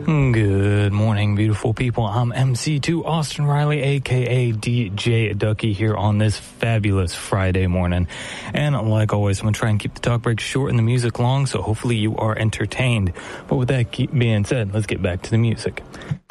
Good morning, beautiful people. I'm MC2 Austin Riley, a.k.a. DJ Ducky, here on this fabulous Friday morning. And like always, I'm going to try and keep the talk breaks short and the music long, so hopefully you are entertained. But with that being said, let's get back to the music.